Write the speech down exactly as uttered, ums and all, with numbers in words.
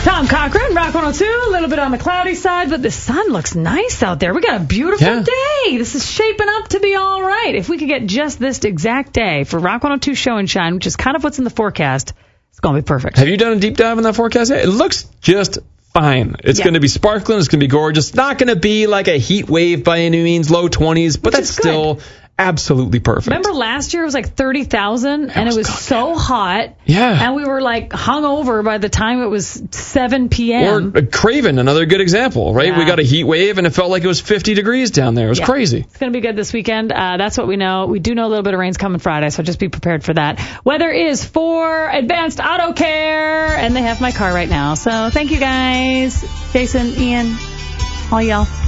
Tom Cochran, Rock one oh two, a little bit on the cloudy side, but the sun looks nice out there. We got a beautiful Yeah. day. This is shaping up to be all right. If we could get just this exact day for Rock one oh two Show and Shine, which is kind of what's in the forecast, it's going to be perfect. Have you done a deep dive in that forecast yet? It looks just fine. It's Yeah. going to be sparkling. It's going to be gorgeous. Not going to be like a heat wave by any means, low twenties, but Which that's is good. still absolutely perfect. Remember last year it was like thirty thousand and it was was good. so hot. Yeah. And we were like hung over by the time it was seven p.m. Or uh, Craven, another good example, right? Yeah. We got a heat wave and it felt like it was fifty degrees down there. It was Yeah. crazy. It's going to be good this weekend. Uh, that's what we know. We do know a little bit of rain's coming Friday, so just be prepared for that. Weather is for Advanced Auto Care, and they have my car right now. So thank you guys. Jason, Ian, all y'all.